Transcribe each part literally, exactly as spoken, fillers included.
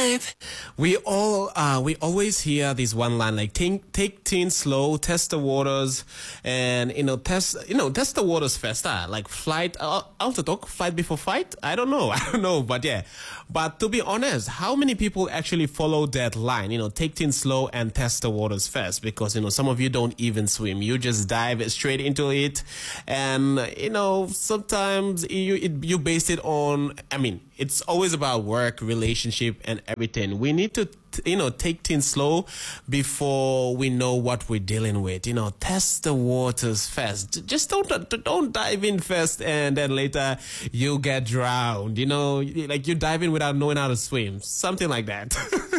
life. We all uh we always hear this one line like take take things slow, test the waters, and you know test you know test the waters first. Uh, like flight uh, also talk flight before fight. I don't know, I don't know, but yeah. But to be honest, how many people actually follow that line? You know, take things slow and test the waters first, because you know some of you don't even swim. You just dive straight into it, and you know sometimes you it, you base it on. I mean, it's always about work, relationship, and everything. We need to, you know, take things slow before we know what we're dealing with. You know, test the waters first. Just don't don't dive in first and then later you get drowned. You know, like you dive in without knowing how to swim. Something like that.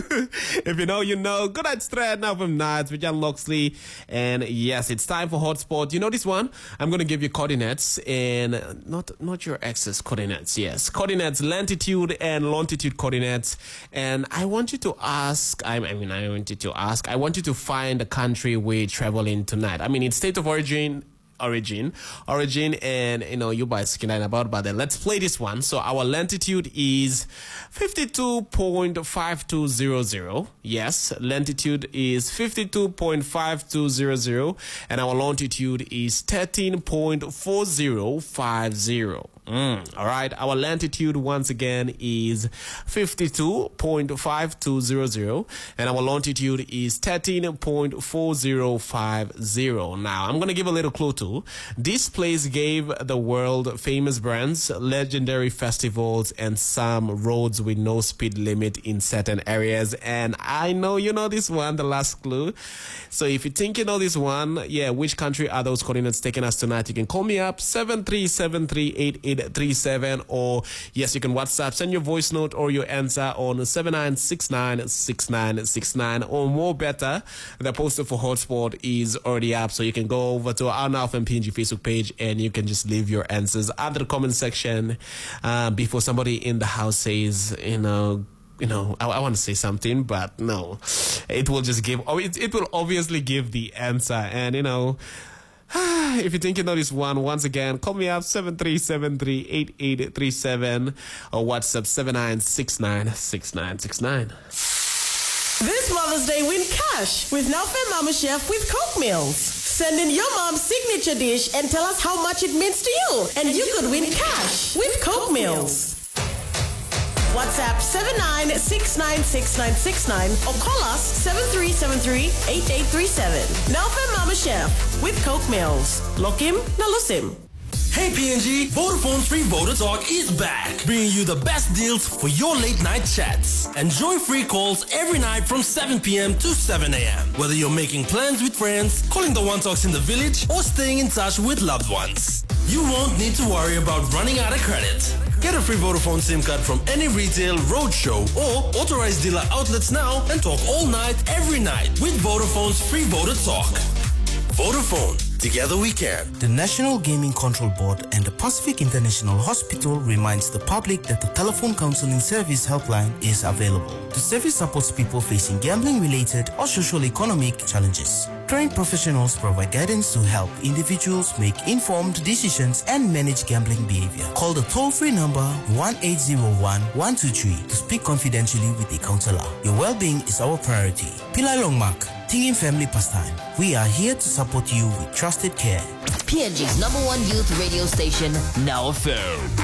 If you know, you know. Good night, straight now from Nights with John Loxley. And yes, it's time for Hotspot. You know this one? I'm going to give you coordinates and not not your ex's coordinates. Yes, coordinates, latitude and longitude coordinates. And I want you to ask, I mean, I want you to ask, I want you to find the country we're traveling tonight. I mean, it's state of origin, origin origin and you know you guys can learn about but then let's play this one. So our latitude is fifty-two point five two zero zero. Yes, latitude is fifty-two point five two zero zero and our longitude is thirteen point four zero five zero. Mm, all right, our latitude once again is fifty-two point five two zero zero and our longitude is thirteen point four zero five zero. Now I'm going to give a little clue too. This place gave the world famous brands, legendary festivals, and some roads with no speed limit in certain areas. And I know you know this one, the last clue. So if you think you know this one, yeah, which country are those coordinates taking us tonight? You can call me up seven three seven three eight eight three seven, or yes, you can WhatsApp, send your voice note or your answer on seven nine six nine six nine six nine, or more better, the poster for Hotspot is already up, so you can go over to our Now and P N G Facebook page and you can just leave your answers under the comment section uh, before somebody in the house says, you know, you know, I, I want to say something, but no, it will just give, oh, it, it will obviously give the answer. And, you know, if you think you know this one, once again, call me up seven three seven three eight eight three seven or WhatsApp seven nine six nine six nine six nine. This Mother's Day, win cash with Nelfin Mama Chef with Coke Meals. Send in your mom's signature dish and tell us how much it means to you, and you could win cash with Coke Meals. WhatsApp seven nine six nine six nine six nine or call us seven three seven three eight eight three seven. Nelfin Mama Chef with Coke Meals. Lokim na lusim. Hey P N G, Vodafone's Free Voter Talk is back, bringing you the best deals for your late night chats. Enjoy free calls every night from seven p m to seven a m Whether you're making plans with friends, calling the One Talks in the village, or staying in touch with loved ones, you won't need to worry about running out of credit. Get a free Vodafone SIM card from any retail, roadshow, or authorized dealer outlets now and talk all night, every night with Vodafone's Free Voter Talk. Vodafone. Together we can. The National Gaming Control Board and the Pacific International Hospital reminds the public that the telephone counseling service helpline is available. The service supports people facing gambling-related or socio-economic challenges. Trained professionals provide guidance to help individuals make informed decisions and manage gambling behavior. Call the toll-free number one eight zero one one two three to speak confidentially with a counselor. Your well-being is our priority. Pillai Longmark, Tingin Family Pastime. We are here to support you with trusted care. P N G's number one youth radio station, Now F M.